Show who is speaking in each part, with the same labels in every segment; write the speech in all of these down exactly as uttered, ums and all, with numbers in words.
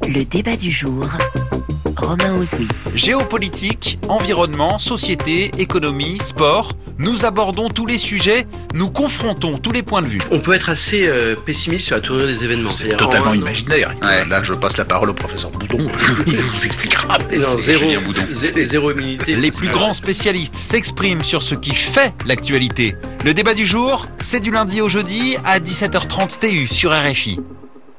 Speaker 1: Le débat du jour, Romain Ozoui.
Speaker 2: Géopolitique, environnement, société, économie, sport, nous abordons tous les sujets, nous confrontons tous les points de vue.
Speaker 3: On peut être assez euh, pessimiste sur la tournure des événements.
Speaker 4: C'est totalement
Speaker 3: en...
Speaker 4: imaginaire.
Speaker 2: Ouais.
Speaker 4: Là, je passe la parole au professeur Boudon. Il vous expliquera.
Speaker 3: Non, zéro,
Speaker 2: Julien Boudon.
Speaker 3: zé- zéro immunité.
Speaker 2: Les plus grands spécialistes s'expriment sur ce qui fait l'actualité. Le débat du jour, c'est du lundi au jeudi à dix-sept heures trente T U sur R F I.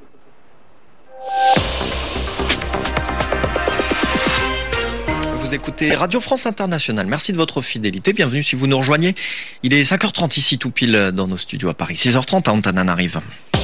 Speaker 5: Vous écoutez Radio France Internationale. Merci de votre fidélité. Bienvenue si vous nous rejoignez. Il est cinq heures trente ici tout pile dans nos studios à Paris. six heures trente à Antananarive.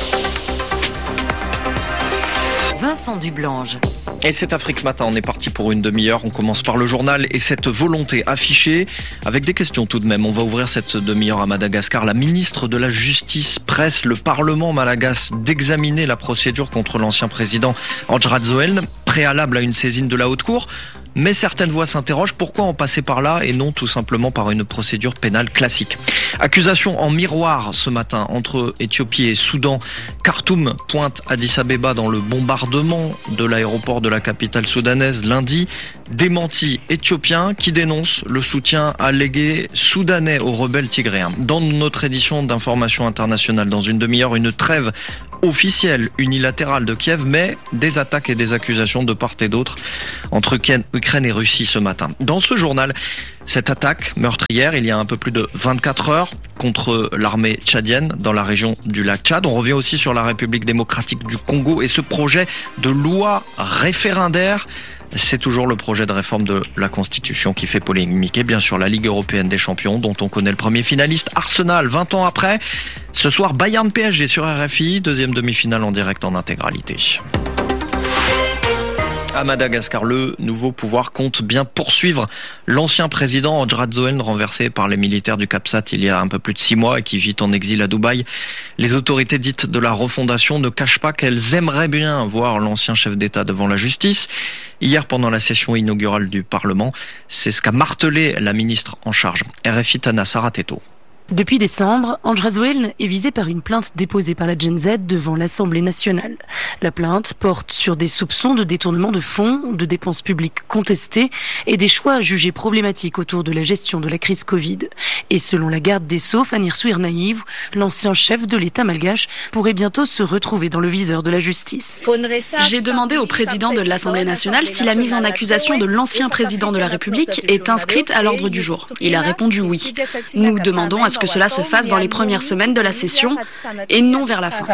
Speaker 1: Vincent Dublange.
Speaker 5: Et c'est Afrique Matin, on est parti pour une demi-heure. On commence par le journal et cette volonté affichée avec des questions tout de même. On va ouvrir cette demi-heure à Madagascar. La ministre de la Justice presse le Parlement malagasy d'examiner la procédure contre l'ancien président Andradjoelna, préalable à une saisine de la Haute Cour. Mais certaines voix s'interrogent, pourquoi en passer par là et non tout simplement par une procédure pénale classique. Accusation en miroir ce matin entre Éthiopie et Soudan. Khartoum pointe Addis Abeba dans le bombardement de l'aéroport de la capitale soudanaise lundi. Démenti éthiopien qui dénonce le soutien allégué soudanais aux rebelles tigréens. Dans notre édition d'information internationale, dans une demi-heure, une trêve officielle unilatérale de Kiev, mais des attaques et des accusations de part et d'autre entre Ukraine et Russie ce matin. Dans ce journal, cette attaque meurtrière, il y a un peu plus de vingt-quatre heures, contre l'armée tchadienne dans la région du lac Tchad. On revient aussi sur la République démocratique du Congo et ce projet de loi référendaire. C'est toujours le projet de réforme de la Constitution qui fait polémique. Et bien sûr, la Ligue européenne des champions, dont on connaît le premier finaliste, Arsenal, vingt ans après. Ce soir, Bayern P S G sur R F I, deuxième demi-finale en direct en intégralité. À Madagascar, le nouveau pouvoir compte bien poursuivre l'ancien président Andradjoelna, renversé par les militaires du Capsat il y a un peu plus de six mois et qui vit en exil à Dubaï. Les autorités dites de la refondation ne cachent pas qu'elles aimeraient bien voir l'ancien chef d'État devant la justice. Hier, pendant la session inaugurale du Parlement, c'est ce qu'a martelé la ministre en charge. R F I Tana Sarateto.
Speaker 6: Depuis décembre, Andradjoelna est visé par une plainte déposée par la Gen Z devant l'Assemblée nationale. La plainte porte sur des soupçons de détournement de fonds, de dépenses publiques contestées et des choix jugés problématiques autour de la gestion de la crise Covid. Et selon la garde des Sceaux, Fanny Rsouir-Naïv, l'ancien chef de l'État malgache pourrait bientôt se retrouver dans le viseur de la justice.
Speaker 7: J'ai demandé au président de l'Assemblée nationale si la mise en accusation de l'ancien président de la République est inscrite à l'ordre du jour. Il a répondu oui. Nous demandons à ce que cela se fasse dans les premières semaines de la session et non vers la fin.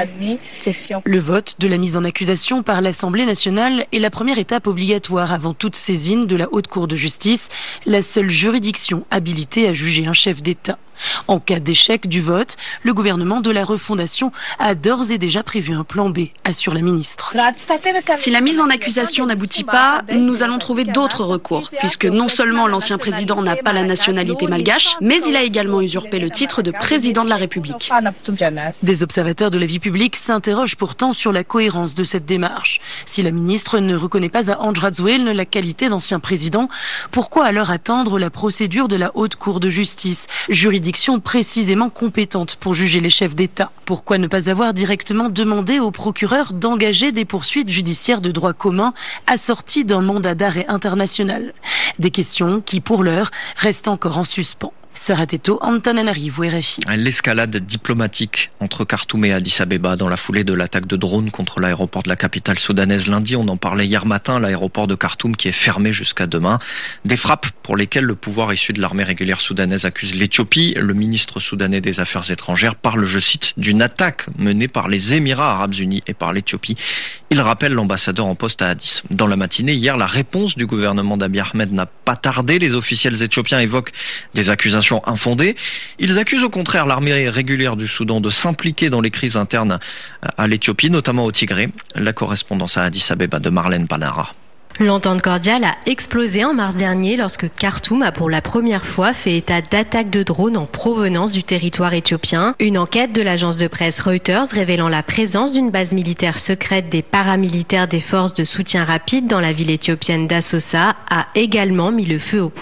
Speaker 6: Le vote de la mise en accusation par l'Assemblée nationale est la première étape obligatoire avant toute saisine de la Haute Cour de justice, la seule juridiction habilitée à juger un chef d'État. En cas d'échec du vote, le gouvernement de la refondation a d'ores et déjà prévu un plan B, assure la ministre.
Speaker 7: Si la mise en accusation n'aboutit pas, nous allons trouver d'autres recours, puisque non seulement l'ancien président n'a pas la nationalité malgache, mais il a également usurpé le titre de président de la République.
Speaker 6: Des observateurs de la vie publique s'interrogent pourtant sur la cohérence de cette démarche. Si la ministre ne reconnaît pas à Andradjoelna la qualité d'ancien président, pourquoi alors attendre la procédure de la Haute Cour de justice, juridiction précisément compétente pour juger les chefs d'État? Pourquoi ne pas avoir directement demandé au procureur d'engager des poursuites judiciaires de droit commun assorties d'un mandat d'arrêt international? Des questions qui, pour l'heure, restent encore en suspens. Sarateto, Antananarivo, R F I.
Speaker 5: L'escalade diplomatique entre Khartoum et Addis Abeba dans la foulée de l'attaque de drone contre l'aéroport de la capitale soudanaise lundi. On en parlait hier matin, l'aéroport de Khartoum qui est fermé jusqu'à demain. Des frappes pour lesquelles le pouvoir issu de l'armée régulière soudanaise accuse l'Éthiopie. Le ministre soudanais des Affaires étrangères parle, je cite, d'une attaque menée par les Émirats arabes unis et par l'Éthiopie. Il rappelle l'ambassadeur en poste à Addis. Dans la matinée, hier, la réponse du gouvernement d'Abiy Ahmed n'a pas tardé. Les officiels éthiopiens évoquent des accusations infondées. Ils accusent au contraire l'armée régulière du Soudan de s'impliquer dans les crises internes à l'Éthiopie, notamment au Tigré. La correspondance à Addis Abeba de Marlène Panara.
Speaker 8: L'entente cordiale a explosé en mars dernier lorsque Khartoum a pour la première fois fait état d'attaques de drones en provenance du territoire éthiopien. Une enquête de l'agence de presse Reuters révélant la présence d'une base militaire secrète des paramilitaires des forces de soutien rapide dans la ville éthiopienne d'Assosa a également mis le feu aux poudres.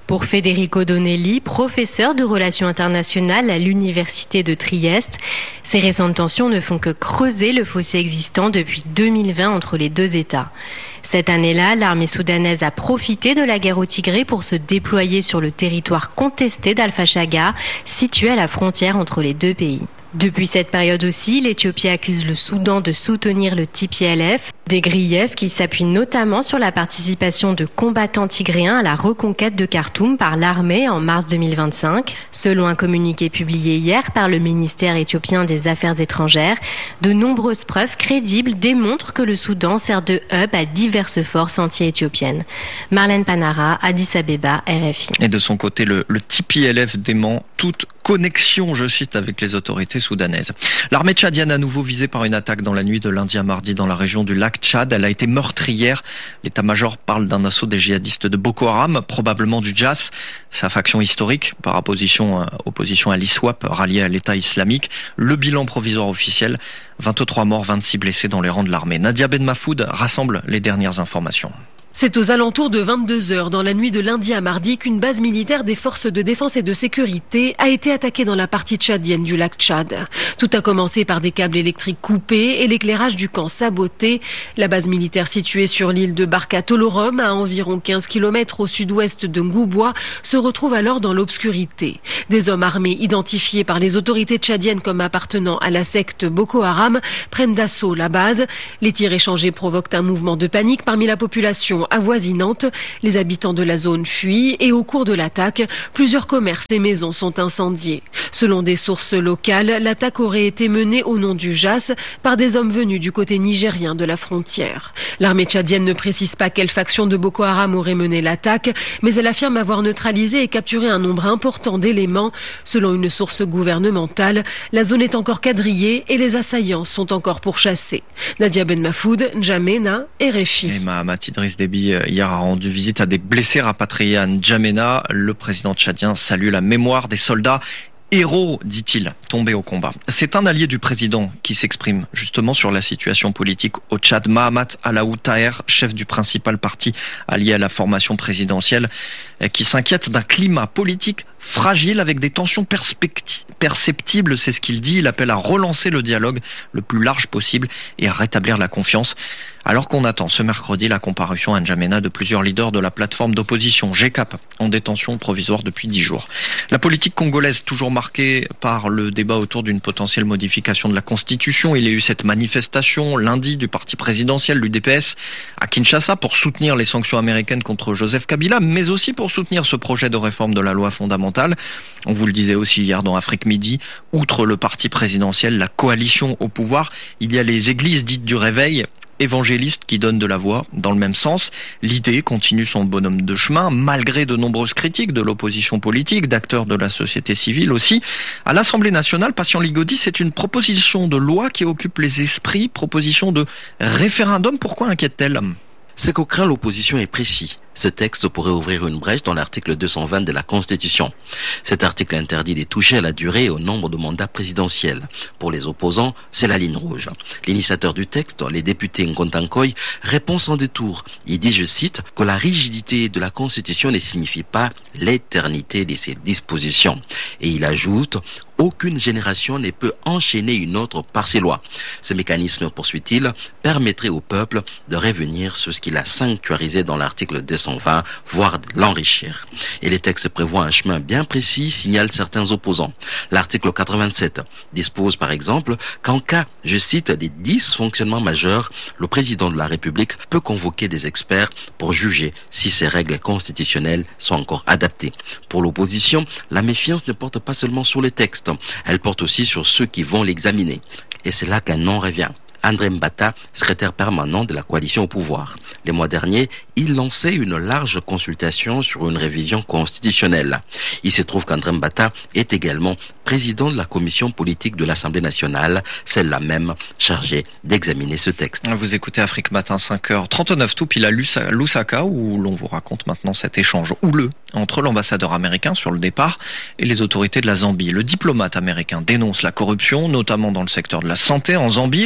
Speaker 8: Pour Federico Donelli, professeur de relations internationales à l'université de Trieste, ces récentes tensions ne font que creuser le fossé existant depuis deux mille vingt entre les deux États. Cette année-là, l'armée soudanaise a profité de la guerre au Tigré pour se déployer sur le territoire contesté d'Al-Fashaga, situé à la frontière entre les deux pays. Depuis cette période aussi, l'Éthiopie accuse le Soudan de soutenir le T P L F, des griefs qui s'appuient notamment sur la participation de combattants tigréens à la reconquête de Khartoum par l'armée en mars deux mille vingt-cinq. Selon un communiqué publié hier par le ministère éthiopien des Affaires étrangères, de nombreuses preuves crédibles démontrent que le Soudan sert de hub à diverses forces anti-éthiopiennes. Marlène Panara, Addis Abeba, R F I.
Speaker 5: Et de son côté, le, le T P L F dément toute connexion, je cite, avec les autorités soudanaises. L'armée tchadienne à nouveau visée par une attaque dans la nuit de lundi à mardi dans la région du lac Tchad. Elle a été meurtrière. L'état-major parle d'un assaut des djihadistes de Boko Haram, probablement du J A S, sa faction historique, par opposition, opposition à l'I S W A P, ralliée à l'État islamique. Le bilan provisoire officiel, vingt-trois morts, vingt-six blessés dans les rangs de l'armée. Nadia Ben Mafoud rassemble les dernières informations.
Speaker 9: C'est aux alentours de vingt-deux heures dans la nuit de lundi à mardi qu'une base militaire des forces de défense et de sécurité a été attaquée dans la partie tchadienne du lac Tchad. Tout a commencé par des câbles électriques coupés et l'éclairage du camp saboté. La base militaire située sur l'île de Barka Tolorom, à environ quinze kilomètres au sud-ouest de Ngouboua, se retrouve alors dans l'obscurité. Des hommes armés identifiés par les autorités tchadiennes comme appartenant à la secte Boko Haram prennent d'assaut la base. Les tirs échangés provoquent un mouvement de panique parmi la population avoisinante. Les habitants de la zone fuient et au cours de l'attaque, plusieurs commerces et maisons sont incendiés. Selon des sources locales, l'attaque aurait été menée au nom du J A S par des hommes venus du côté nigérien de la frontière. L'armée tchadienne ne précise pas quelle faction de Boko Haram aurait mené l'attaque, mais elle affirme avoir neutralisé et capturé un nombre important d'éléments. Selon une source gouvernementale, la zone est encore quadrillée et les assaillants sont encore pourchassés. Nadia Ben Mafoud, N'Djamena, R F I.
Speaker 5: Et Mahamat Idriss Déby hier a rendu visite à des blessés rapatriés à N'Djamena. Le président tchadien salue la mémoire des soldats héros, dit-il, tombés au combat. C'est un allié du président qui s'exprime justement sur la situation politique au Tchad. Mahamat Alaou Taher, chef du principal parti allié à la formation présidentielle, qui s'inquiète d'un climat politique fragile avec des tensions perceptibles, c'est ce qu'il dit. Il appelle à relancer le dialogue le plus large possible et à rétablir la confiance. Alors qu'on attend ce mercredi la comparution à N'Djamena de plusieurs leaders de la plateforme d'opposition G C A P en détention provisoire depuis dix jours. La politique congolaise toujours marquée par le débat autour d'une potentielle modification de la Constitution. Il y a eu cette manifestation lundi du parti présidentiel, l'U D P S, à Kinshasa pour soutenir les sanctions américaines contre Joseph Kabila, mais aussi pour soutenir ce projet de réforme de la loi fondamentale. On vous le disait aussi hier dans Afrique Midi, outre le parti présidentiel, la coalition au pouvoir, il y a les églises dites du réveil, évangéliste qui donne de la voix dans le même sens. L'idée continue son bonhomme de chemin, malgré de nombreuses critiques de l'opposition politique, d'acteurs de la société civile aussi. À l'Assemblée nationale, Patient Ligodi, c'est une proposition de loi qui occupe les esprits, proposition de référendum. Pourquoi inquiète-t-elle ?
Speaker 10: Ce que craint l'opposition est précis. Ce texte pourrait ouvrir une brèche dans l'article deux cent vingt de la Constitution. Cet article interdit de toucher à la durée et au nombre de mandats présidentiels. Pour les opposants, c'est la ligne rouge. L'initiateur du texte, les députés Nkontankoy, répond sans détour. Il dit, je cite, que la rigidité de la Constitution ne signifie pas l'éternité de ses dispositions. Et il ajoute, aucune génération ne peut enchaîner une autre par ses lois. Ce mécanisme, poursuit-il, permettrait au peuple de revenir sur ce qu'il a sanctuarisé dans l'article deux cent vingt, voire de l'enrichir. Et les textes prévoient un chemin bien précis, signalent certains opposants. L'article quatre-vingt-sept dispose par exemple qu'en cas, je cite, des dysfonctionnements majeurs, le président de la République peut convoquer des experts pour juger si ces règles constitutionnelles sont encore adaptées. Pour l'opposition, la méfiance ne porte pas seulement sur les textes, elle porte aussi sur ceux qui vont l'examiner. Et c'est là qu'un nom revient. André Mbata, secrétaire permanent de la coalition au pouvoir. Les mois derniers, il lançait une large consultation sur une révision constitutionnelle. Il se trouve qu'André Mbata est également président de la commission politique de l'Assemblée nationale, celle-là même chargée d'examiner ce texte.
Speaker 5: Vous écoutez Afrique Matin, cinq heures trente-neuf tout pile à Lusaka, où l'on vous raconte maintenant cet échange houleux entre l'ambassadeur américain sur le départ et les autorités de la Zambie. Le diplomate américain dénonce la corruption, notamment dans le secteur de la santé en Zambie. Le ministre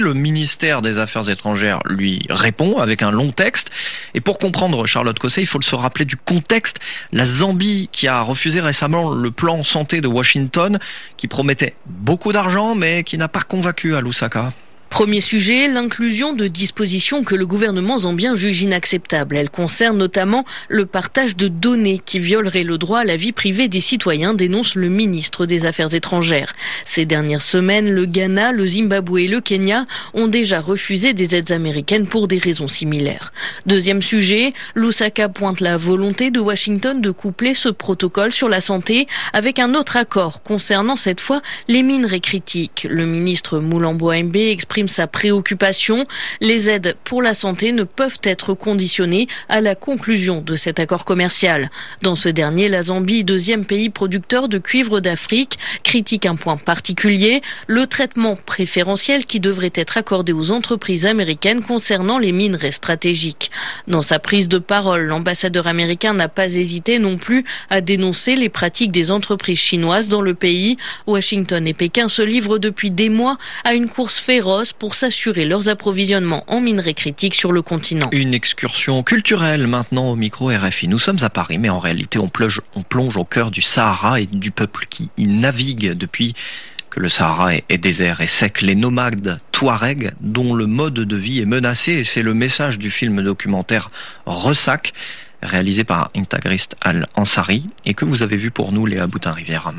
Speaker 5: ministère des Affaires étrangères lui répond avec un long texte. Et pour comprendre Charlotte Cosset, il faut se rappeler du contexte. La Zambie qui a refusé récemment le plan santé de Washington, qui promettait beaucoup d'argent, mais qui n'a pas convaincu à Lusaka.
Speaker 11: Premier sujet, l'inclusion de dispositions que le gouvernement zambien juge inacceptables. Elles concernent notamment le partage de données qui violerait le droit à la vie privée des citoyens, dénonce le ministre des Affaires étrangères. Ces dernières semaines, le Ghana, le Zimbabwe et le Kenya ont déjà refusé des aides américaines pour des raisons similaires. Deuxième sujet, Lusaka pointe la volonté de Washington de coupler ce protocole sur la santé avec un autre accord concernant cette fois les minerais critiques. Le ministre Mulambo Aimbe exprime sa préoccupation. Les aides pour la santé ne peuvent être conditionnées à la conclusion de cet accord commercial. Dans ce dernier, la Zambie, deuxième pays producteur de cuivre d'Afrique, critique un point particulier, le traitement préférentiel qui devrait être accordé aux entreprises américaines concernant les minerais stratégiques. Dans sa prise de parole, l'ambassadeur américain n'a pas hésité non plus à dénoncer les pratiques des entreprises chinoises dans le pays. Washington et Pékin se livrent depuis des mois à une course féroce pour s'assurer leurs approvisionnements en minerais critiques sur le continent.
Speaker 5: Une excursion culturelle maintenant au micro R F I. Nous sommes à Paris, mais en réalité on plonge, on plonge au cœur du Sahara et du peuple qui y navigue depuis que le Sahara est, est désert et sec. Les nomades Touaregs dont le mode de vie est menacé, et c'est le message du film documentaire Ressac, réalisé par Intagrist Al-Ansari et que vous avez vu pour nous, Léa Boutin-Rivière.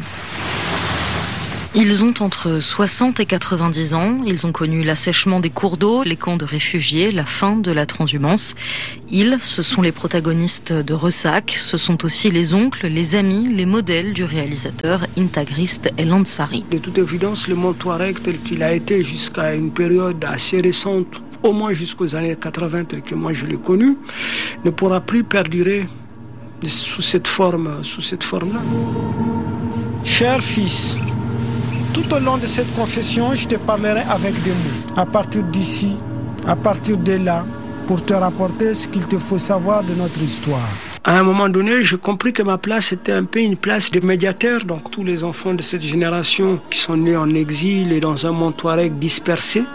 Speaker 12: Ils ont entre soixante et quatre-vingt-dix ans. Ils ont connu l'assèchement des cours d'eau, les camps de réfugiés, la fin de la transhumance. Ils, ce sont les protagonistes de Ressac. Ce sont aussi les oncles, les amis, les modèles du réalisateur Intagrist El-Ansari.
Speaker 13: De toute évidence, le monde Touareg tel qu'il a été jusqu'à une période assez récente, au moins jusqu'aux années quatre-vingts tel que moi je l'ai connu, ne pourra plus perdurer sous cette forme, sous cette forme-là. Cher fils, tout au long de cette confession, je te parlerai avec des mots. À partir d'ici, à partir de là, pour te rapporter ce qu'il te faut savoir de notre histoire. À un moment donné, j'ai compris que ma place était un peu une place de médiateur. Donc tous les enfants de cette génération qui sont nés en exil et dans un monde touareg dispersé,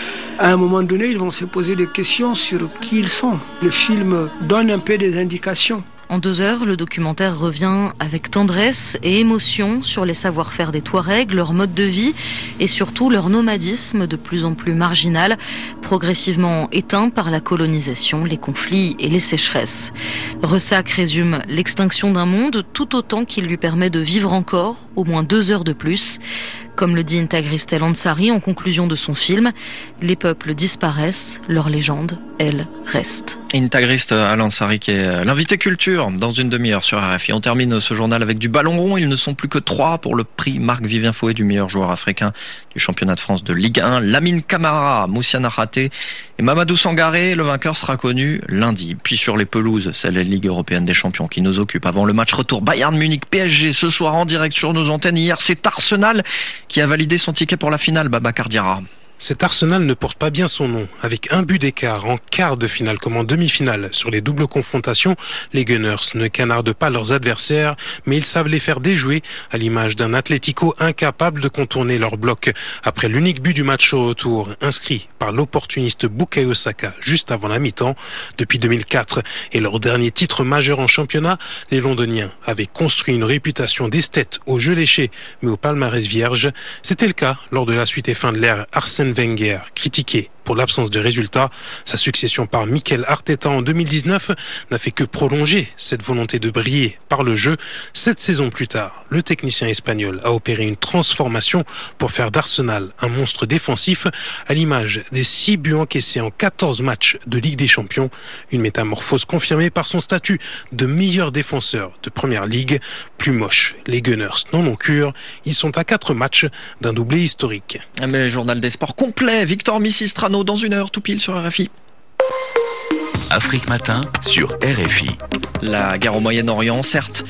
Speaker 13: à un moment donné, ils vont se poser des questions sur qui ils sont. Le film donne un peu des indications.
Speaker 12: En deux heures, le documentaire revient avec tendresse et émotion sur les savoir-faire des Touaregs, leur mode de vie et surtout leur nomadisme de plus en plus marginal, progressivement éteint par la colonisation, les conflits et les sécheresses. Ressac résume l'extinction d'un monde tout autant qu'il lui permet de vivre encore au moins deux heures de plus. Comme le dit Intagrist El-Ansari en conclusion de son film, les peuples disparaissent, leur légende, elle, reste.
Speaker 5: Intagrist El-Ansari qui est l'invité culture dans une demi-heure sur R F I. On termine ce journal avec du ballon rond. Ils ne sont plus que trois pour le prix Marc-Vivien Fouet du meilleur joueur africain du championnat de France de Ligue un. Lamine Camara, Moussiana Raté et Mamadou Sangaré. Le vainqueur sera connu lundi. Puis sur les pelouses, c'est la Ligue européenne des champions qui nous occupe avant le match retour Bayern Munich P S G ce soir en direct sur nos antennes. Hier, c'est Arsenal qui a validé son ticket pour la finale, Babacar Diarra.
Speaker 14: Cet Arsenal ne porte pas bien son nom. Avec un but d'écart en quart de finale comme en demi-finale sur les doubles confrontations, les Gunners ne canardent pas leurs adversaires, mais ils savent les faire déjouer à l'image d'un Atlético incapable de contourner leur bloc. Après l'unique but du match au retour, inscrit par l'opportuniste Bukayo Saka juste avant la mi-temps, depuis deux mille quatre et leur dernier titre majeur en championnat, les Londoniens avaient construit une réputation d'esthète au jeu léché, mais au palmarès vierge. C'était le cas lors de la suite et fin de l'ère Arsène Wenger, critiqué pour l'absence de résultats. Sa succession par Mikel Arteta en deux mille dix-neuf n'a fait que prolonger cette volonté de briller par le jeu. Sept saisons plus tard, le technicien espagnol a opéré une transformation pour faire d'Arsenal un monstre défensif à l'image des six buts encaissés en quatorze matchs de Ligue des Champions. Une métamorphose confirmée par son statut de meilleur défenseur de Première Ligue. Plus moche, les Gunners n'en ont cure. Ils sont à quatre matchs d'un doublé historique.
Speaker 5: Mais le journal des sports complet, Victor Missistrano dans une heure, tout pile sur R F I.
Speaker 15: Afrique Matin sur R F I.
Speaker 5: La guerre au Moyen-Orient, certes,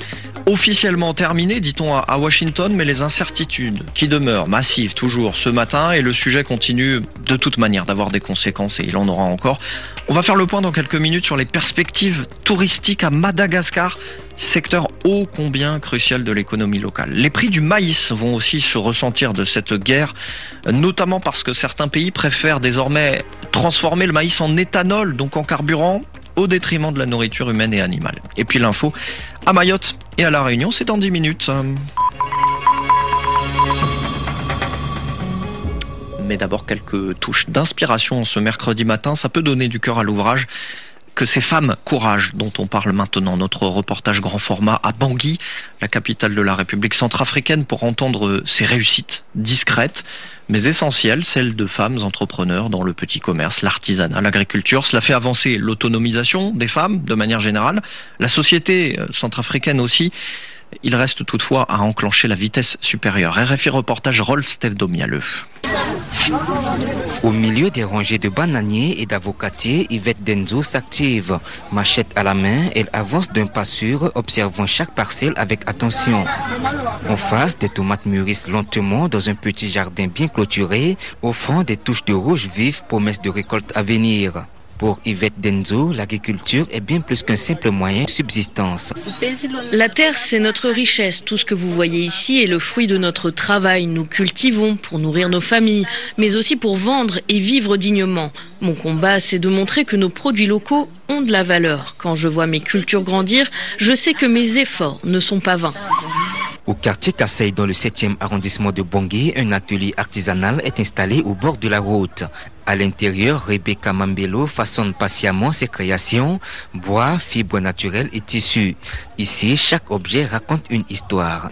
Speaker 5: officiellement terminé, dit-on à Washington, mais les incertitudes qui demeurent massives toujours ce matin et le sujet continue de toute manière d'avoir des conséquences et il en aura encore. On va faire le point dans quelques minutes sur les perspectives touristiques à Madagascar, secteur ô combien crucial de l'économie locale. Les prix du maïs vont aussi se ressentir de cette guerre, notamment parce que certains pays préfèrent désormais transformer le maïs en éthanol, donc en carburant, au détriment de la nourriture humaine et animale. Et puis l'info à Mayotte et à La Réunion, c'est dans dix minutes. Mais d'abord quelques touches d'inspiration ce mercredi matin, ça peut donner du cœur à l'ouvrage que ces femmes courage dont on parle maintenant. Notre reportage grand format à Bangui, la capitale de la République centrafricaine, pour entendre ces réussites discrètes mais essentielles, celles de femmes entrepreneurs dans le petit commerce, l'artisanat, l'agriculture. Cela fait avancer l'autonomisation des femmes de manière générale, la société centrafricaine aussi. Il reste toutefois à enclencher la vitesse supérieure. R F I reportage Rolf Stevdomialeux.
Speaker 15: Au milieu des rangées de bananiers et d'avocatiers, Yvette Denzo s'active. Machette à la main, elle avance d'un pas sûr, observant chaque parcelle avec attention. En face, des tomates mûrissent lentement dans un petit jardin bien clôturé, offrant des touches de rouge vif, promesse de récolte à venir. Pour Yvette Denzo, l'agriculture est bien plus qu'un simple moyen de subsistance.
Speaker 11: La terre, c'est notre richesse. Tout ce que vous voyez ici est le fruit de notre travail. Nous cultivons pour nourrir nos familles, mais aussi pour vendre et vivre dignement. Mon combat, c'est de montrer que nos produits locaux ont de la valeur. Quand je vois mes cultures grandir, je sais que mes efforts ne sont pas vains.
Speaker 15: Au quartier Kassai, dans le septième arrondissement de Bangui, un atelier artisanal est installé au bord de la route. À l'intérieur, Rebecca Mambelo façonne patiemment ses créations, bois, fibres naturelles et tissus. Ici, chaque objet raconte une histoire.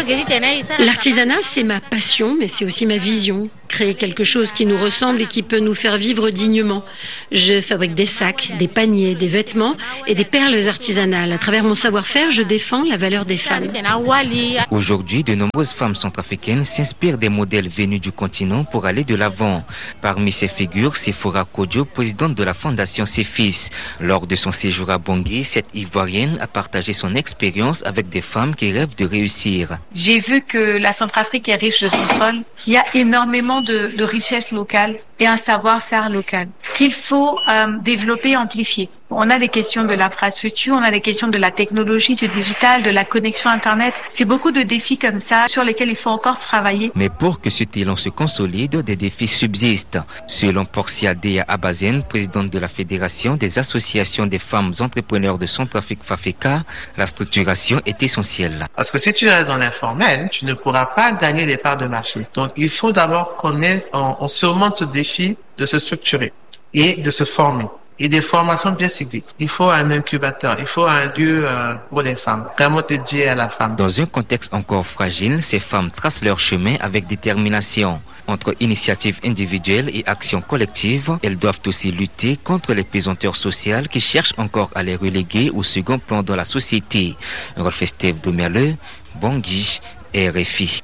Speaker 16: L'artisanat, c'est ma passion, mais c'est aussi ma vision. Créer quelque chose qui nous ressemble et qui peut nous faire vivre dignement. Je fabrique des sacs, des paniers, des vêtements et des perles artisanales. À travers mon savoir-faire, je défends la valeur des femmes.
Speaker 15: Aujourd'hui, de nombreuses femmes centrafricaines s'inspirent des modèles venus du continent pour aller de l'avant. Parmi ces figure Sephora Kodjo, présidente de la fondation Ses Fils. Lors de son séjour à Bangui, cette Ivoirienne a partagé son expérience avec des femmes qui rêvent de réussir.
Speaker 17: J'ai vu que la Centrafrique est riche de son sol. Il y a énormément de, de richesses locales et un savoir-faire local qu'il faut euh, développer, amplifier. On a des questions de l'infrastructure, on a des questions de la technologie, du digital, de la connexion Internet. C'est beaucoup de défis comme ça sur lesquels il faut encore travailler.
Speaker 15: Mais pour que ce talent se consolide, des défis subsistent. Selon Portia Dea Abazen, présidente de la Fédération des associations des femmes entrepreneurs de Centrafrique Fafeka, la structuration est essentielle.
Speaker 18: Parce que si tu restes dans l'informel, tu ne pourras pas gagner des parts de marché. Donc il faut d'abord qu'on ait, on, on surmonte ce défi de se structurer et de se former. Et des formations bien ciblées. Il faut un incubateur, il faut un lieu euh, pour les femmes, vraiment dédié à la femme.
Speaker 15: Dans un contexte encore fragile, ces femmes tracent leur chemin avec détermination. Entre initiatives individuelles et actions collectives, elles doivent aussi lutter contre les pesanteurs sociales qui cherchent encore à les reléguer au second plan dans la société. Rolf Stevdomialeux, Bangui, R F I.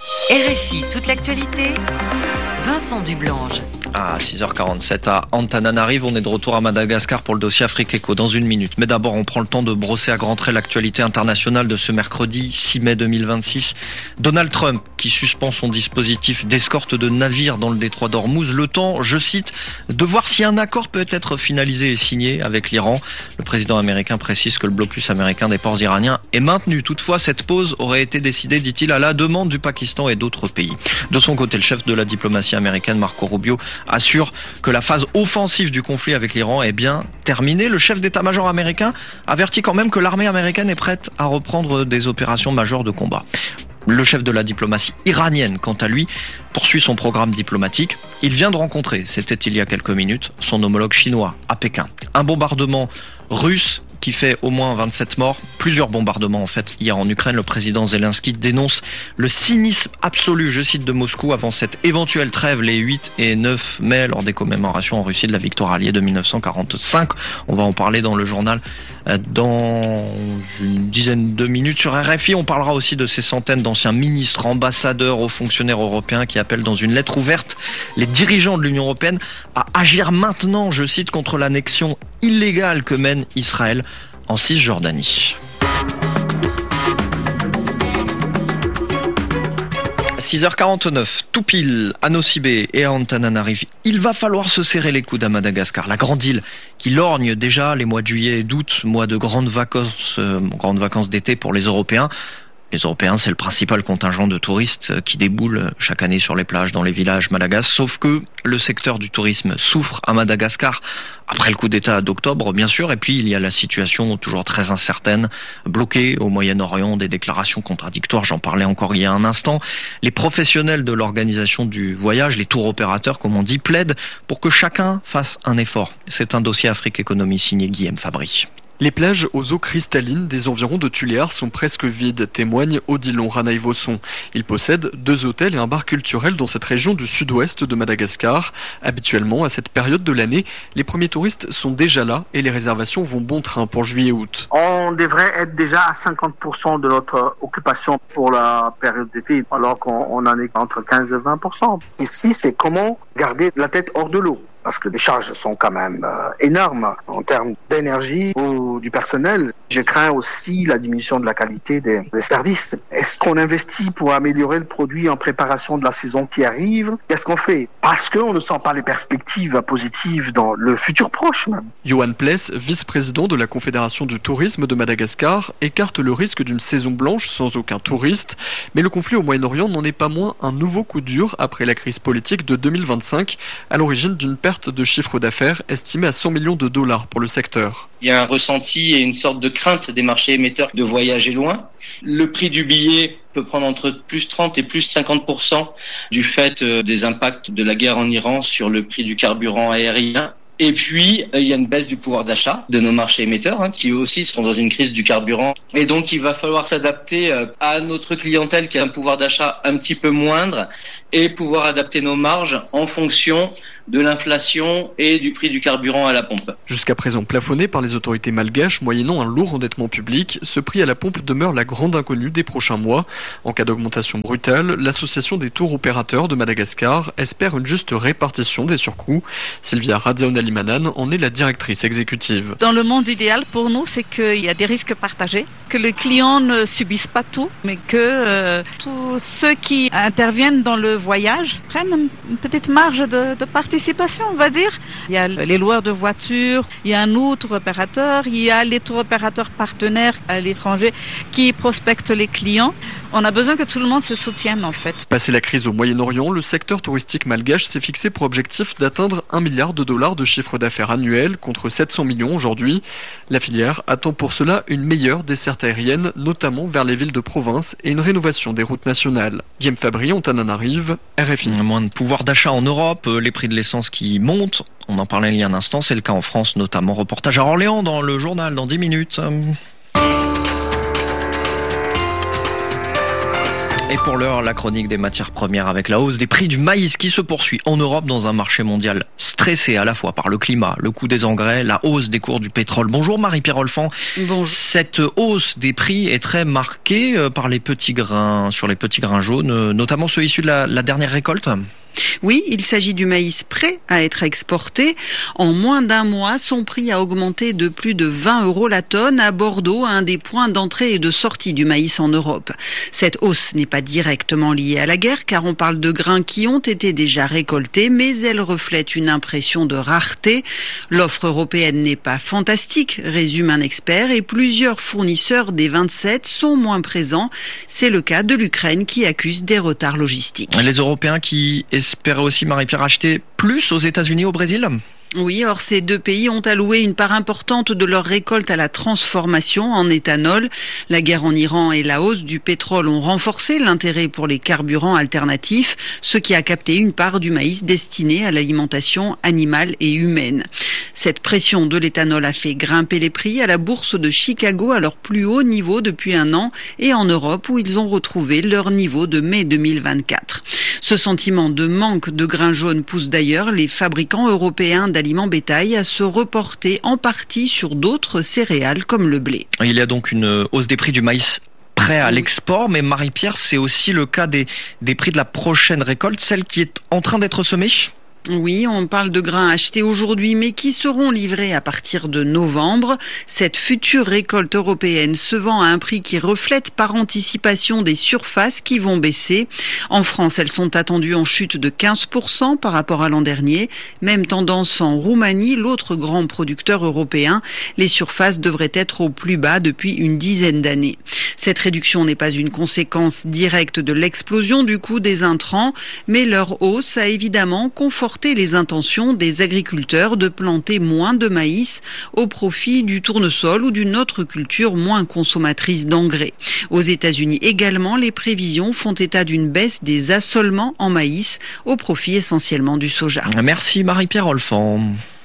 Speaker 1: R F I, toute l'actualité, Vincent Dublange.
Speaker 5: À six heures quarante-sept à Antananarive, on est de retour à Madagascar pour le dossier Afrique Eco dans une minute. Mais d'abord, on prend le temps de brosser à grands traits l'actualité internationale de ce mercredi six mai deux mille vingt-six. Donald Trump qui suspend son dispositif d'escorte de navires dans le détroit d'Ormuz. Le temps, je cite, de voir si un accord peut être finalisé et signé avec l'Iran. Le président américain précise que le blocus américain des ports iraniens est maintenu. Toutefois, cette pause aurait été décidée, dit-il, à la demande du Pakistan et d'autres pays. De son côté, le chef de la diplomatie américaine, Marco Rubio, assure que la phase offensive du conflit avec l'Iran est bien terminée. Le chef d'état-major américain avertit quand même que l'armée américaine est prête à reprendre des opérations majeures de combat. Le chef de la diplomatie iranienne, quant à lui, poursuit son programme diplomatique. Il vient de rencontrer, c'était il y a quelques minutes, son homologue chinois à Pékin. Un bombardement russe qui fait au moins vingt-sept morts, plusieurs bombardements en fait. Hier en Ukraine, le président Zelensky dénonce le cynisme absolu, je cite, de Moscou avant cette éventuelle trêve les huit et neuf mai lors des commémorations en Russie de la victoire alliée de mille neuf cent quarante-cinq. On va en parler dans le journal dans une dizaine de minutes sur R F I. On parlera aussi de ces centaines d'anciens ministres, ambassadeurs, hauts fonctionnaires européens qui appellent dans une lettre ouverte les dirigeants de l'Union européenne à agir maintenant, je cite, contre l'annexion illégale que mène Israël en Cisjordanie. six heures quarante-neuf, tout pile à Nosy-Bé et à Antananarive. Il va falloir se serrer les coudes à Madagascar. La grande île qui lorgne déjà les mois de juillet et d'août, mois de grandes vacances, euh, grandes vacances d'été pour les Européens. Les Européens, c'est le principal contingent de touristes qui déboulent chaque année sur les plages, dans les villages malagasy. Sauf que le secteur du tourisme souffre à Madagascar après le coup d'État d'octobre, bien sûr. Et puis, il y a la situation toujours très incertaine, bloquée au Moyen-Orient, des déclarations contradictoires. J'en parlais encore il y a un instant. Les professionnels de l'organisation du voyage, les tours opérateurs, comme on dit, plaident pour que chacun fasse un effort. C'est un dossier Afrique Économie signé Guillaume Fabry.
Speaker 19: Les plages aux eaux cristallines des environs de Tuléar sont presque vides, témoigne Odilon Ranaï-Vosson. Il possède deux hôtels et un bar culturel dans cette région du sud-ouest de Madagascar. Habituellement, à cette période de l'année, les premiers touristes sont déjà là et les réservations vont bon train pour juillet et août.
Speaker 4: On devrait être déjà à cinquante pour cent de notre occupation pour la période d'été, alors qu'on en est entre quinze et vingt pour cent. Ici, c'est comment garder la tête hors de l'eau. Parce que les charges sont quand même euh, énormes en termes d'énergie ou du personnel. Je crains aussi la diminution de la qualité des, des services. Est-ce qu'on investit pour améliorer le produit en préparation de la saison qui arrive? Qu'est-ce qu'on fait? Parce qu'on ne sent pas les perspectives positives dans le futur proche même.
Speaker 19: Johan Pless, vice-président de la Confédération du tourisme de Madagascar, écarte le risque d'une saison blanche sans aucun touriste. Mais le conflit au Moyen-Orient n'en est pas moins un nouveau coup dur après la crise politique de deux mille vingt-cinq, à l'origine d'une perte de chiffre d'affaires estimé à cent millions de dollars pour le secteur.
Speaker 20: Il y a un ressenti et une sorte de crainte des marchés émetteurs de voyager loin. Le prix du billet peut prendre entre plus trente et plus cinquante pour cent du fait des impacts de la guerre en Iran sur le prix du carburant aérien. Et puis, il y a une baisse du pouvoir d'achat de nos marchés émetteurs, hein, qui eux aussi seront dans une crise du carburant. Et donc, il va falloir s'adapter à notre clientèle qui a un pouvoir d'achat un petit peu moindre et pouvoir adapter nos marges en fonction de l'inflation et du prix du carburant à la pompe.
Speaker 19: Jusqu'à présent plafonné par les autorités malgaches, moyennant un lourd endettement public, ce prix à la pompe demeure la grande inconnue des prochains mois. En cas d'augmentation brutale, l'association des tours opérateurs de Madagascar espère une juste répartition des surcoûts. Sylvia Radiaonalimanan en est la directrice exécutive.
Speaker 21: Dans le monde idéal pour nous, c'est qu'il y a des risques partagés, que les clients ne subissent pas tout, mais que euh, tous ceux qui interviennent dans le voyage prennent une petite marge de, de participation. On va dire. Il y a les loueurs de voitures, il y a nous, tour opérateurs, il y a les tour opérateurs partenaires à l'étranger qui prospectent les clients. On a besoin que tout le monde se soutienne en fait.
Speaker 19: Passé la crise au Moyen-Orient, le secteur touristique malgache s'est fixé pour objectif d'atteindre un milliard de dollars de chiffre d'affaires annuel contre sept cents millions aujourd'hui. La filière attend pour cela une meilleure desserte aérienne, notamment vers les villes de province et une rénovation des routes nationales. Guillaume Fabry, Antananarive, R F I.
Speaker 5: Moins de pouvoir d'achat en Europe, les prix de l'essence qui montent. On en parlait il y a un instant, c'est le cas en France notamment. Reportage à Orléans dans le journal dans dix minutes. Et pour l'heure, la chronique des matières premières avec la hausse des prix du maïs qui se poursuit en Europe dans un marché mondial stressé à la fois par le climat, le coût des engrais, la hausse des cours du pétrole. Bonjour Marie-Pierre Olfan.
Speaker 22: Bonjour.
Speaker 5: Cette hausse des prix est très marquée par les petits grains, sur les petits grains jaunes, notamment ceux issus de la, la dernière récolte.
Speaker 22: Oui, il s'agit du maïs prêt à être exporté. En moins d'un mois, son prix a augmenté de plus de vingt euros la tonne à Bordeaux, un des points d'entrée et de sortie du maïs en Europe. Cette hausse n'est pas directement liée à la guerre, car on parle de grains qui ont été déjà récoltés, mais elle reflète une impression de rareté. L'offre européenne n'est pas fantastique, résume un expert, et plusieurs fournisseurs des vingt-sept sont moins présents. C'est le cas de l'Ukraine qui accuse des retards logistiques.
Speaker 5: Les Européens qui espérait aussi, Marie-Pierre, acheter plus aux États-Unis, au Brésil ?
Speaker 22: Oui, or ces deux pays ont alloué une part importante de leur récolte à la transformation en éthanol. La guerre en Iran et la hausse du pétrole ont renforcé l'intérêt pour les carburants alternatifs, ce qui a capté une part du maïs destiné à l'alimentation animale et humaine. Cette pression de l'éthanol a fait grimper les prix à la bourse de Chicago à leur plus haut niveau depuis un an et en Europe où ils ont retrouvé leur niveau de mai deux mille vingt-quatre. Ce sentiment de manque de grains jaunes pousse d'ailleurs les fabricants européens d'aliments bétail à se reporter en partie sur d'autres céréales comme le blé.
Speaker 5: Il y a donc une hausse des prix du maïs prêt à l'export, mais Marie-Pierre, c'est aussi le cas des, des prix de la prochaine récolte, celle qui est en train d'être semée ?
Speaker 22: Oui, on parle de grains achetés aujourd'hui, mais qui seront livrés à partir de novembre. Cette future récolte européenne se vend à un prix qui reflète par anticipation des surfaces qui vont baisser. En France, elles sont attendues en chute de quinze pour cent par rapport à l'an dernier. Même tendance en Roumanie, l'autre grand producteur européen. Les surfaces devraient être au plus bas depuis une dizaine d'années. Cette réduction n'est pas une conséquence directe de l'explosion du coût des intrants, mais leur hausse a évidemment conforté les intentions des agriculteurs de planter moins de maïs au profit du tournesol ou d'une autre culture moins consommatrice d'engrais. Aux États-Unis également, les prévisions font état d'une baisse des assolements en maïs au profit essentiellement du soja.
Speaker 5: Merci Marie-Pierre Olfan.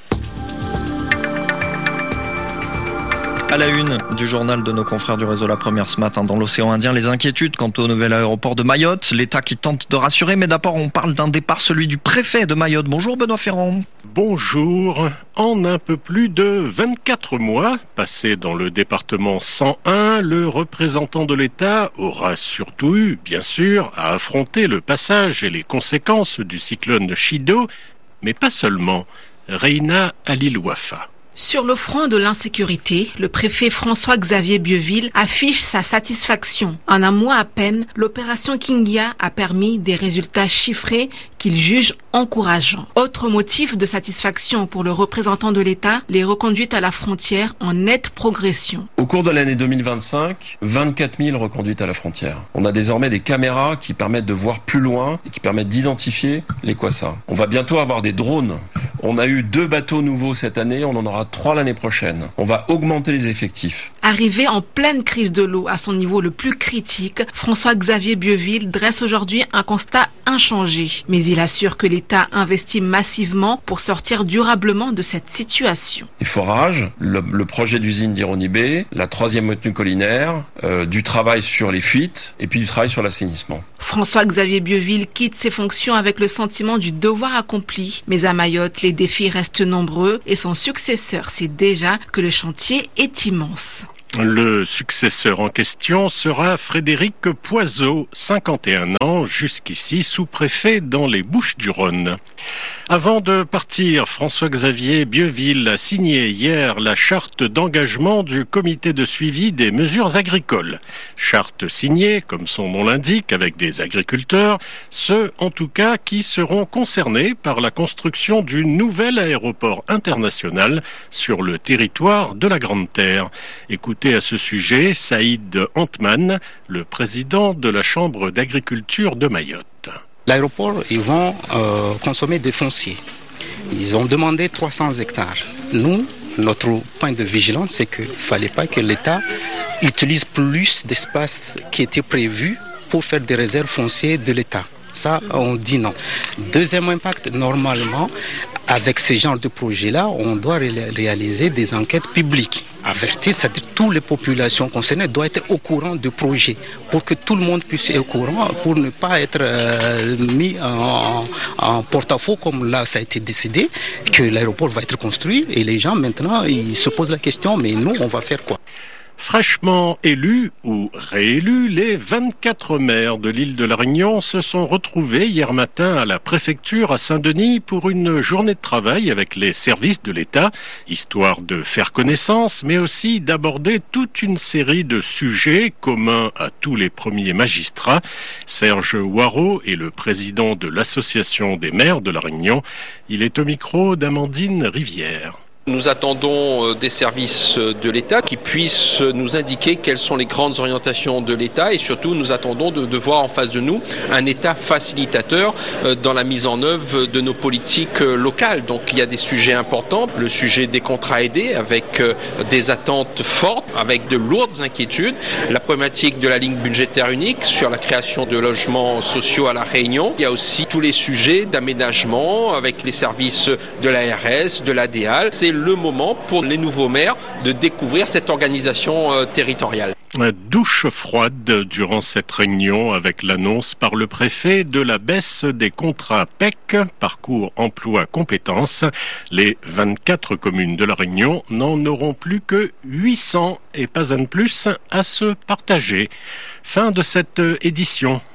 Speaker 5: À la une du journal de nos confrères du réseau La Première ce matin dans l'océan Indien, les inquiétudes quant au nouvel aéroport de Mayotte, l'État qui tente de rassurer, mais d'abord on parle d'un départ, celui du préfet de Mayotte. Bonjour Benoît Ferrand.
Speaker 2: Bonjour. En un peu plus de vingt-quatre mois, passé dans le département cent un, le représentant de l'État aura surtout eu, bien sûr, à affronter le passage et les conséquences du cyclone Chido, mais pas seulement. Reina Alil-Wafa.
Speaker 3: Sur le front de l'insécurité, le préfet François-Xavier Bieuville affiche sa satisfaction. En un mois à peine, l'opération Kingia a permis des résultats chiffrés qu'il juge encourageants. Autre motif de satisfaction pour le représentant de l'État, les reconduites à la frontière en nette progression.
Speaker 23: Au cours de l'année deux mille vingt-cinq, vingt-quatre mille reconduites à la frontière. On a désormais des caméras qui permettent de voir plus loin et qui permettent d'identifier les Kwassa. On va bientôt avoir des drones. On a eu deux bateaux nouveaux cette année, on en aura trois l'année prochaine. On va augmenter les effectifs.
Speaker 3: Arrivé en pleine crise de l'eau à son niveau le plus critique, François-Xavier Bieuville dresse aujourd'hui un constat inchangé. Mais il assure que l'État investit massivement pour sortir durablement de cette situation.
Speaker 23: Les forages, le, le projet d'usine d'Ironibé, la troisième retenue collinaire, euh, du travail sur les fuites et puis du travail sur l'assainissement.
Speaker 3: François-Xavier Bieuville quitte ses fonctions avec le sentiment du devoir accompli. Mais à Mayotte, les défis restent nombreux et son successeur sait déjà que le chantier est immense.
Speaker 2: Le successeur en question sera Frédéric Poiseau, cinquante et un ans, jusqu'ici sous-préfet dans les Bouches-du-Rhône. Avant de partir, François-Xavier Bieuville a signé hier la charte d'engagement du comité de suivi des mesures agricoles. Charte signée, comme son nom l'indique, avec des agriculteurs, ceux en tout cas qui seront concernés par la construction du nouvel aéroport international sur le territoire de la Grande Terre. Écoutez à ce sujet Saïd Antman, le président de la Chambre d'agriculture de Mayotte.
Speaker 24: L'aéroport, ils vont euh, consommer des fonciers. Ils ont demandé trois cents hectares. Nous, notre point de vigilance, c'est qu'il ne fallait pas que l'État utilise plus d'espace qui était prévu pour faire des réserves foncières de l'État. Ça, on dit non. Deuxième impact, normalement, avec ce genre de projet-là, on doit ré- réaliser des enquêtes publiques. Avertir, c'est-à-dire toutes les populations concernées doivent être au courant du projet pour que tout le monde puisse être au courant, pour ne pas être euh, mis en, en porte-à-faux comme là ça a été décidé, que l'aéroport va être construit et les gens maintenant ils se posent la question, mais nous on va faire quoi ?
Speaker 2: Fraîchement élus ou réélus, les vingt-quatre maires de l'île de la Réunion se sont retrouvés hier matin à la préfecture à Saint-Denis pour une journée de travail avec les services de l'État, histoire de faire connaissance, mais aussi d'aborder toute une série de sujets communs à tous les premiers magistrats. Serge Waro est le président de l'Association des maires de la Réunion. Il est au micro d'Amandine Rivière.
Speaker 25: Nous attendons des services de l'État qui puissent nous indiquer quelles sont les grandes orientations de l'État et surtout nous attendons de, de voir en face de nous un État facilitateur dans la mise en œuvre de nos politiques locales. Donc il y a des sujets importants, le sujet des contrats aidés avec des attentes fortes, avec de lourdes inquiétudes, la problématique de la ligne budgétaire unique sur la création de logements sociaux à La Réunion. Il y a aussi tous les sujets d'aménagement avec les services de l'A R S, de l'A D A L. C'est le moment pour les nouveaux maires de découvrir cette organisation euh, territoriale.
Speaker 2: Douche froide durant cette réunion avec l'annonce par le préfet de la baisse des contrats P E C, parcours emploi compétences. Les vingt-quatre communes de la Réunion n'en auront plus que huit cents et pas un de plus à se partager. Fin de cette édition.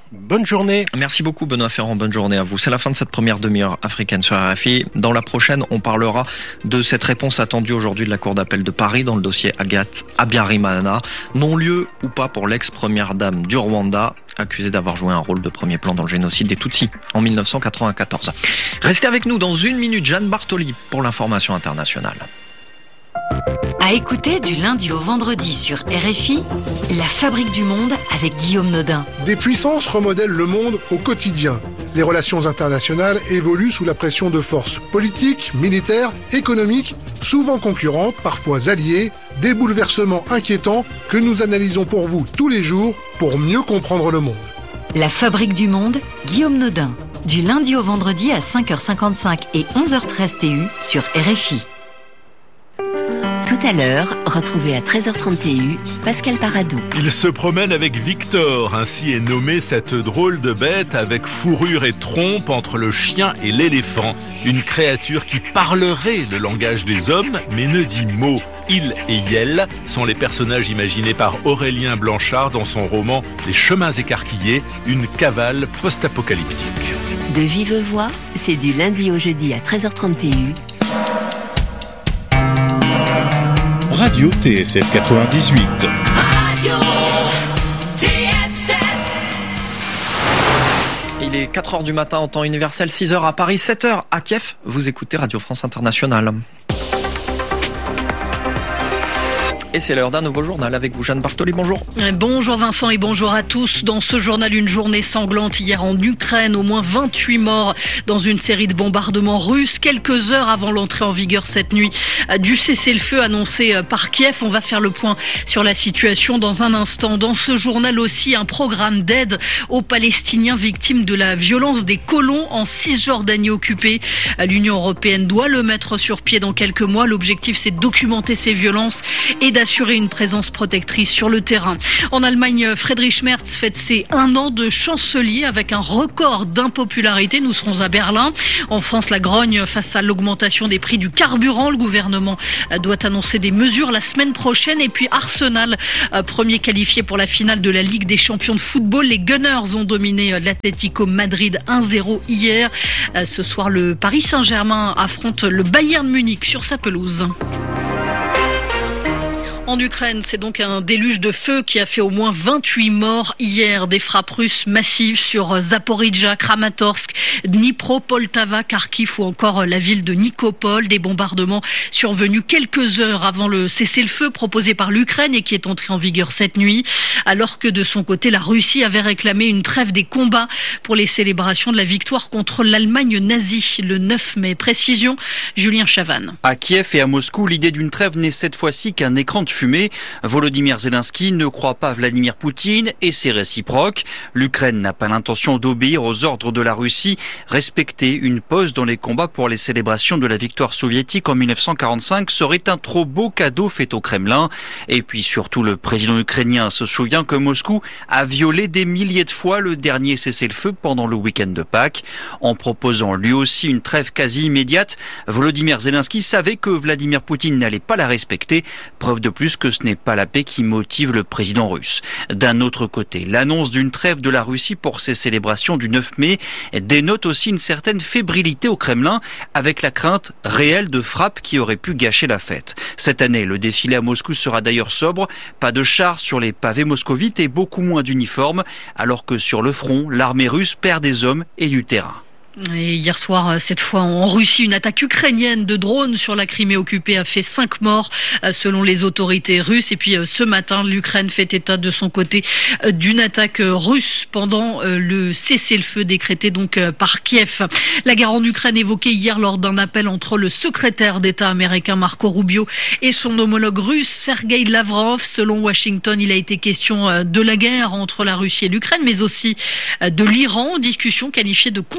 Speaker 2: Bonne journée.
Speaker 5: Merci beaucoup Benoît Ferrand, bonne journée à vous. C'est la fin de cette première demi-heure africaine sur R F I. Dans la prochaine, on parlera de cette réponse attendue aujourd'hui de la Cour d'appel de Paris dans le dossier Agathe Habyarimana. Non-lieu ou pas pour l'ex-première dame du Rwanda, accusée d'avoir joué un rôle de premier plan dans le génocide des Tutsis en mille neuf cent quatre-vingt-quatorze. Restez avec nous dans une minute, Jeanne Bartoli pour l'information internationale.
Speaker 1: À écouter du lundi au vendredi sur R F I, La Fabrique du Monde avec Guillaume Nodin.
Speaker 6: Des puissances remodèlent le monde au quotidien. Les relations internationales évoluent sous la pression de forces politiques, militaires, économiques, souvent concurrentes, parfois alliées, des bouleversements inquiétants que nous analysons pour vous tous les jours pour mieux comprendre le monde.
Speaker 1: La Fabrique du Monde, Guillaume Nodin. Du lundi au vendredi à cinq heures cinquante-cinq et onze heures treize T U sur R F I.
Speaker 7: Tout à l'heure, retrouvez à treize heures trente T U Pascal Paradou.
Speaker 8: Il se promène avec Victor, ainsi est nommée cette drôle de bête avec fourrure et trompe entre le chien et l'éléphant. Une créature qui parlerait le langage des hommes, mais ne dit mot. Il et Yel sont les personnages imaginés par Aurélien Blanchard dans son roman Les Chemins écarquillés, une cavale post-apocalyptique.
Speaker 7: De vive voix, c'est du lundi au jeudi à treize heures trente T U.
Speaker 9: Radio T S F quatre-vingt-dix-huit.
Speaker 1: Radio T S F.
Speaker 5: Il est quatre heures du matin en temps universel, six heures à Paris, sept heures à Kiev. Vous écoutez Radio France Internationale. Et c'est l'heure d'un nouveau journal avec vous, Jeanne Bartoli. Bonjour.
Speaker 10: Bonjour Vincent et bonjour à tous. Dans ce journal, une journée sanglante hier en Ukraine. Au moins vingt-huit morts dans une série de bombardements russes. Quelques heures avant l'entrée en vigueur cette nuit du cessez-le-feu annoncé par Kiev. On va faire le point sur la situation dans un instant. Dans ce journal aussi, un programme d'aide aux Palestiniens victimes de la violence des colons en Cisjordanie occupée. L'Union européenne doit le mettre sur pied dans quelques mois. L'objectif, c'est de documenter ces violences et d'assurer une présence protectrice sur le terrain. En Allemagne, Friedrich Merz fête ses un an de chancelier avec un record d'impopularité. Nous serons à Berlin. En France, la grogne face à l'augmentation des prix du carburant. Le gouvernement doit annoncer des mesures la semaine prochaine. Et puis Arsenal, premier qualifié pour la finale de la Ligue des champions de football. Les Gunners ont dominé l'Atlético Madrid un zéro hier. Ce soir, le Paris Saint-Germain affronte le Bayern Munich sur sa pelouse. En Ukraine, c'est donc un déluge de feu qui a fait au moins vingt-huit morts hier. Des frappes russes massives sur Zaporijjia, Kramatorsk, Dnipro, Poltava, Kharkiv ou encore la ville de Nikopol. Des bombardements survenus quelques heures avant le cessez-le-feu proposé par l'Ukraine et qui est entré en vigueur cette nuit. Alors que de son côté, la Russie avait réclamé une trêve des combats pour les célébrations de la victoire contre l'Allemagne nazie le neuf mai. Précision, Julien Chavannes.
Speaker 26: À Kiev et à Moscou, l'idée d'une trêve n'est cette fois-ci qu'un écran de fumée. Volodymyr Zelensky ne croit pas Vladimir Poutine et c'est réciproque. L'Ukraine n'a pas l'intention d'obéir aux ordres de la Russie, respecter une pause dans les combats pour les célébrations de la victoire soviétique en mille neuf cent quarante-cinq serait un trop beau cadeau fait au Kremlin. Et puis surtout, le président ukrainien se souvient que Moscou a violé des milliers de fois le dernier cessez-le-feu pendant le week-end de Pâques. En proposant lui aussi une trêve quasi immédiate, Volodymyr Zelensky savait que Vladimir Poutine n'allait pas la respecter, preuve de plus que ce n'est pas la paix qui motive le président russe. D'un autre côté, l'annonce d'une trêve de la Russie pour ces célébrations du neuf mai dénote aussi une certaine fébrilité au Kremlin, avec la crainte réelle de frappes qui auraient pu gâcher la fête. Cette année, le défilé à Moscou sera d'ailleurs sobre, pas de chars sur les pavés moscovites et beaucoup moins d'uniformes, alors que sur le front, l'armée russe perd des hommes et du terrain.
Speaker 10: Et hier soir, cette fois en Russie, une attaque ukrainienne de drones sur la Crimée occupée a fait cinq morts selon les autorités russes. Et puis ce matin, l'Ukraine fait état de son côté d'une attaque russe pendant le cessez-le-feu décrété donc par Kiev. La guerre en Ukraine évoquée hier lors d'un appel entre le secrétaire d'État américain Marco Rubio et son homologue russe Sergei Lavrov. Selon Washington, il a été question de la guerre entre la Russie et l'Ukraine, mais aussi de l'Iran, discussion qualifiée de constructive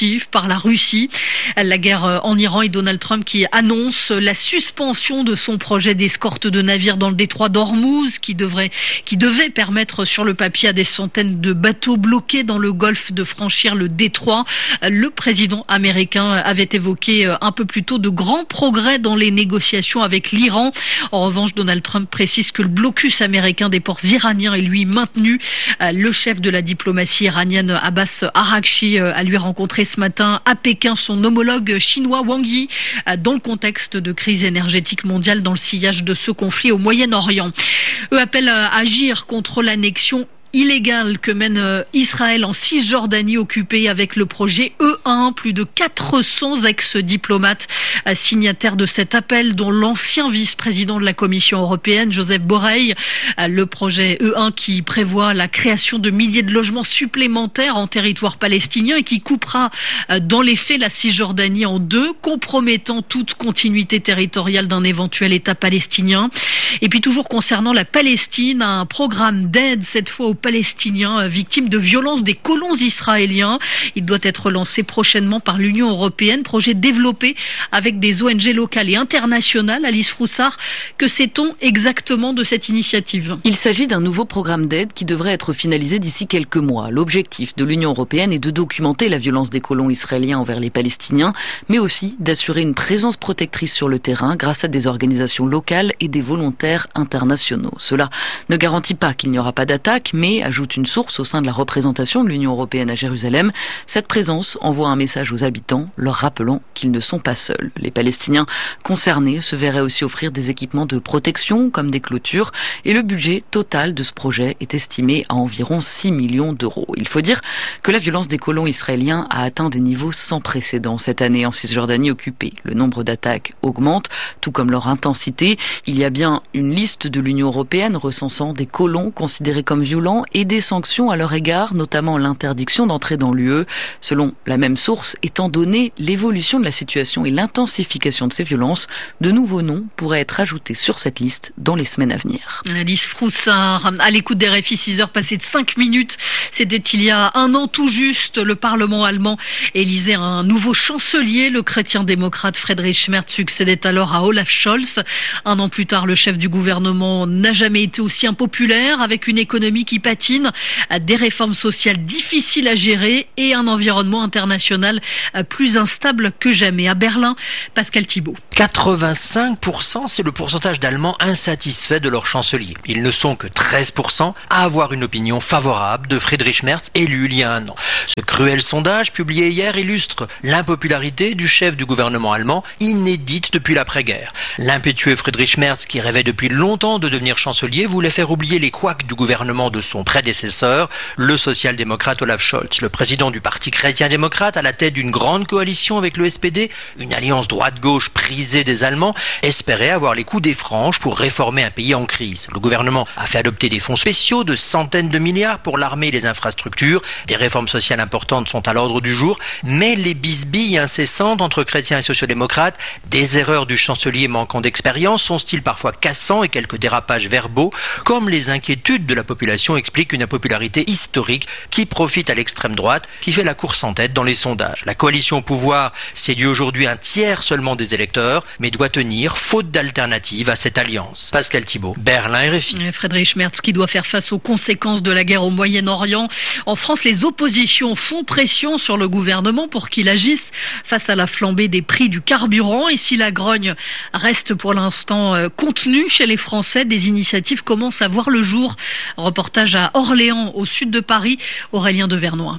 Speaker 10: proactive par la Russie. La guerre en Iran et Donald Trump qui annonce la suspension de son projet d'escorte de navires dans le détroit d'Ormuz qui devrait, qui devait permettre sur le papier à des centaines de bateaux bloqués dans le golfe de franchir le détroit. Le président américain avait évoqué un peu plus tôt de grands progrès dans les négociations avec l'Iran. En revanche, Donald Trump précise que le blocus américain des ports iraniens est lui maintenu. Le chef de la diplomatie iranienne Abbas Araghchi a lui rencontré ce matin à Pékin son homologue chinois Wang Yi dans le contexte de crise énergétique mondiale dans le sillage de ce conflit au Moyen-Orient. Eux appellent à agir contre l'annexion illégale que mène Israël en Cisjordanie occupée avec le projet E un. Plus de quatre cents ex-diplomates signataires de cet appel, dont l'ancien vice-président de la Commission européenne, Joseph Borrell. Le projet E un qui prévoit la création de milliers de logements supplémentaires en territoire palestinien et qui coupera dans les faits la Cisjordanie en deux, compromettant toute continuité territoriale d'un éventuel État palestinien. Et puis toujours concernant la Palestine, un programme d'aide cette fois aux Palestiniens victimes de violences des colons israéliens. Il doit être lancé prochainement par l'Union européenne, projet développé avec des O N G locales et internationales. Alice Froussard, que sait-on exactement de cette initiative ?
Speaker 11: Il s'agit d'un nouveau programme d'aide qui devrait être finalisé d'ici quelques mois. L'objectif de l'Union européenne est de documenter la violence des colons israéliens envers les Palestiniens, mais aussi d'assurer une présence protectrice sur le terrain grâce à des organisations locales et des volontaires internationaux. Cela ne garantit pas qu'il n'y aura pas d'attaque, mais ajoute une source au sein de la représentation de l'Union européenne à Jérusalem. Cette présence envoie un message aux habitants, leur rappelant qu'ils ne sont pas seuls. Les Palestiniens concernés se verraient aussi offrir des équipements de protection, comme des clôtures, et le budget total de ce projet est estimé à environ six millions d'euros. Il faut dire que la violence des colons israéliens a atteint des niveaux sans précédent cette année en Cisjordanie occupée. Le nombre d'attaques augmente, tout comme leur intensité. Il y a bien une liste de l'Union européenne recensant des colons considérés comme violents et des sanctions à leur égard, notamment l'interdiction d'entrer dans l'U E. Selon la même source, étant donné l'évolution de la situation et l'intensification de ces violences, de nouveaux noms pourraient être ajoutés sur cette liste dans les semaines à venir.
Speaker 10: Alice Froussard, à l'écoute des R F I, six heures passées de cinq minutes. C'était il y a un an tout juste. Le Parlement allemand élisait un nouveau chancelier. Le chrétien-démocrate Friedrich Merz succédait alors à Olaf Scholz. Un an plus tard, le chef du gouvernement n'a jamais été aussi impopulaire, avec une économie qui patine, des réformes sociales difficiles à gérer et un environnement international plus instable que jamais. À Berlin, Pascal Thibault.
Speaker 12: quatre-vingt-cinq pour cent, c'est le pourcentage d'Allemands insatisfaits de leur chancelier. Ils ne sont que treize pour cent à avoir une opinion favorable de Friedrich Merz, élu il y a un an. Ce cruel sondage, publié hier, illustre l'impopularité du chef du gouvernement allemand, inédite depuis l'après-guerre. L'impétueux Friedrich Merz, qui rêvait depuis longtemps de devenir chancelier, voulait faire oublier les couacs du gouvernement de son prédécesseur, le social-démocrate Olaf Scholz, le président du parti chrétien-démocrate à la tête d'une grande coalition avec le S P D, une alliance droite-gauche prisée des Allemands, espérait avoir les coups des franges pour réformer un pays en crise. Le gouvernement a fait adopter des fonds spéciaux de centaines de milliards pour l'armée et les infrastructures. Des réformes sociales importantes sont à l'ordre du jour, mais les bisbilles incessantes entre chrétiens et sociodémocrates, des erreurs du chancelier manquant d'expérience, son style parfois cassant et quelques dérapages verbaux, comme les inquiétudes de la population expliquent une impopularité historique qui profite à l'extrême droite, qui fait la course en tête dans les sondages. La coalition au pouvoir séduit aujourd'hui un tiers seulement des électeurs, mais doit tenir, faute d'alternative à cette alliance. Pascal Thibault, Berlin, R F I.
Speaker 10: Friedrich Merz qui doit faire face aux conséquences de la guerre au Moyen-Orient. En France, les oppositions font pression sur le gouvernement pour qu'il agisse face à la flambée des prix du carburant. Et si la grogne reste pour l'instant contenue chez les Français, des initiatives commencent à voir le jour. Reportage à Orléans, au sud de Paris, Aurélien Devernois.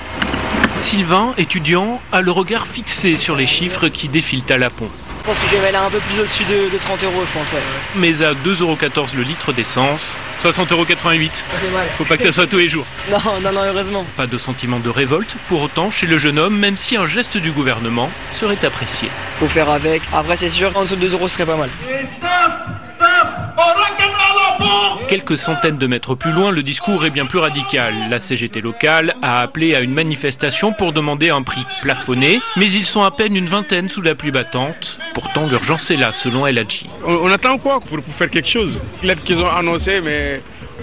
Speaker 13: Sylvain, étudiant, a le regard fixé sur les chiffres qui défilent à la pompe.
Speaker 14: Je pense que je vais aller un peu plus au-dessus de, de trente euros, je pense, ouais.
Speaker 13: Mais à deux euros quatorze le litre d'essence, soixante euros quatre-vingt-huit.
Speaker 14: Ça fait mal.
Speaker 13: Faut pas que ça soit tous les jours.
Speaker 14: Non, non, non, heureusement.
Speaker 13: Pas de sentiment de révolte, pour autant, chez le jeune homme, même si un geste du gouvernement serait apprécié.
Speaker 14: Faut faire avec. Après, c'est sûr, en dessous de deux euros, ce serait pas mal.
Speaker 13: Et stop, stop, Quelques centaines de mètres plus loin, le discours est bien plus radical. La C G T locale a appelé à une manifestation pour demander un prix plafonné, mais ils sont à peine une vingtaine sous la pluie battante. Pourtant, l'urgence est là, selon El Hadji.
Speaker 16: On, on attend quoi pour, pour faire quelque chose? L'aide qu'ils ont annoncé, mais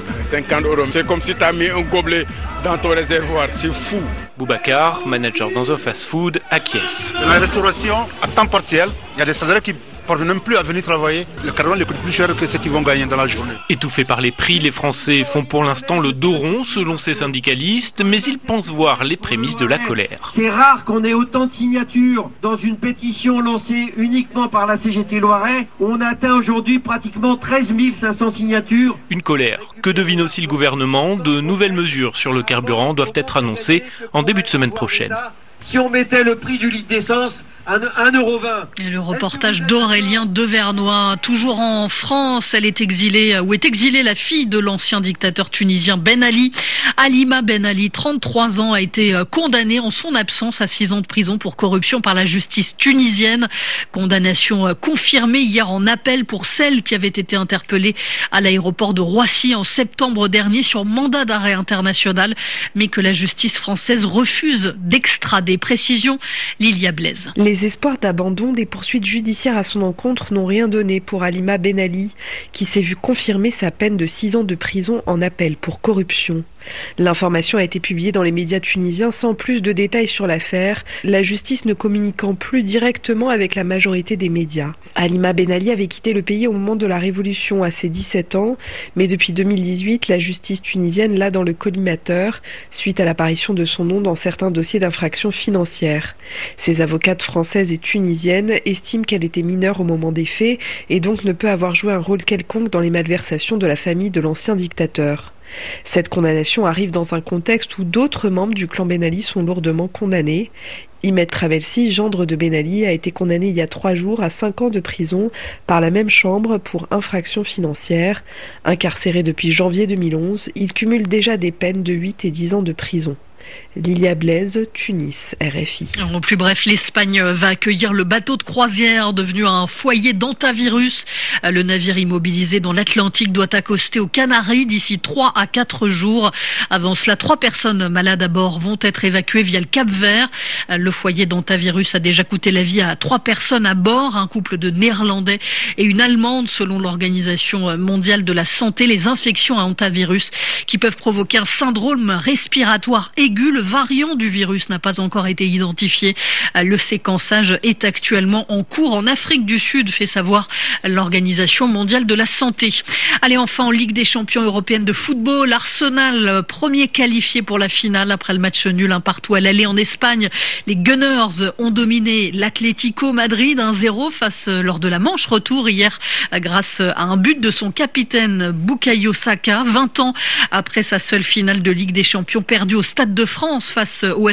Speaker 4: cinquante euros, c'est comme si tu as mis un gobelet dans ton réservoir, c'est fou.
Speaker 13: Boubacar, manager dans un fast-food, acquiesce.
Speaker 15: Dans la restauration, à temps partiel, il y a des salariés qui ne parviennent même plus à venir travailler. Le carburant est plus cher que ce qu'ils vont gagner dans la journée.
Speaker 13: Étouffés par les prix, les Français font pour l'instant le dos rond, selon ces syndicalistes, mais ils pensent voir les prémices de la colère.
Speaker 16: C'est rare qu'on ait autant de signatures dans une pétition lancée uniquement par la C G T Loiret. On atteint aujourd'hui pratiquement treize mille cinq cents signatures.
Speaker 13: Une colère que devine aussi le gouvernement. De nouvelles mesures sur le carburant doivent être annoncées en début de semaine prochaine.
Speaker 16: Si on mettait le prix du litre d'essence à un euro vingt.
Speaker 10: Et le reportage d'Aurélien Devernois. Toujours en France, elle est exilée, ou est exilée la fille de l'ancien dictateur tunisien Ben Ali. Halima Ben Ali, trente-trois ans, a été condamnée en son absence à six ans de prison pour corruption par la justice tunisienne. Condamnation confirmée hier en appel pour celle qui avait été interpellée à l'aéroport de Roissy en septembre dernier sur mandat d'arrêt international, mais que la justice française refuse d'extrader. Précision, Lilia Blaise.
Speaker 17: Les espoirs d'abandon des poursuites judiciaires à son encontre n'ont rien donné pour Halima Ben Ali, qui s'est vu confirmer sa peine de six ans de prison en appel pour corruption. L'information a été publiée dans les médias tunisiens sans plus de détails sur l'affaire, la justice ne communiquant plus directement avec la majorité des médias. Halima Ben Ali avait quitté le pays au moment de la révolution à ses dix-sept ans, mais depuis deux mille dix-huit, la justice tunisienne l'a dans le collimateur, suite à l'apparition de son nom dans certains dossiers d'infraction financière. Ses avocates françaises et tunisiennes estiment qu'elle était mineure au moment des faits et donc ne peut avoir joué un rôle quelconque dans les malversations de la famille de l'ancien dictateur. Cette condamnation arrive dans un contexte où d'autres membres du clan Ben Ali sont lourdement condamnés. Imed Travelsi, gendre de Ben Ali, a été condamné il y a trois jours à cinq ans de prison par la même chambre pour infraction financière. Incarcéré depuis janvier deux mille onze, il cumule déjà des peines de huit et dix ans de prison. Lilia Blaise, Tunis, R F I.
Speaker 10: En plus bref, l'Espagne va accueillir le bateau de croisière devenu un foyer d'antavirus. Le navire immobilisé dans l'Atlantique doit accoster aux Canaries d'ici trois à quatre jours. Avant cela, trois personnes malades à bord vont être évacuées via le Cap-Vert. Le foyer d'antavirus a déjà coûté la vie à trois personnes à bord, un couple de Néerlandais et une Allemande selon l'Organisation mondiale de la santé. Les infections à antavirus qui peuvent provoquer un syndrome respiratoire aigu. Le variant du virus n'a pas encore été identifié. Le séquençage est actuellement en cours en Afrique du Sud, fait savoir l'Organisation mondiale de la santé. Allez, enfin en Ligue des champions européenne de football, Arsenal, premier qualifié pour la finale après le match nul un partout à l'aller en Espagne. Les Gunners ont dominé l'Atlético Madrid un zéro face lors de la manche retour hier grâce à un but de son capitaine Bukayo Saka, vingt ans après sa seule finale de Ligue des champions perdue au Stade de France face au